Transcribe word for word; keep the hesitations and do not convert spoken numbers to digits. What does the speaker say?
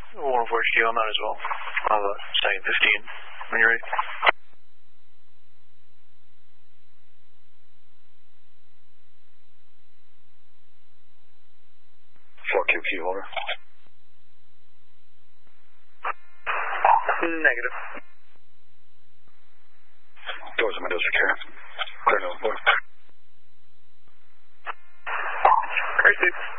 one four H Q on that as well. I'll have a second fifteen when you're ready. four Q Q, over. Negative. Doors and windows secure. Clear no board. Great, Steve.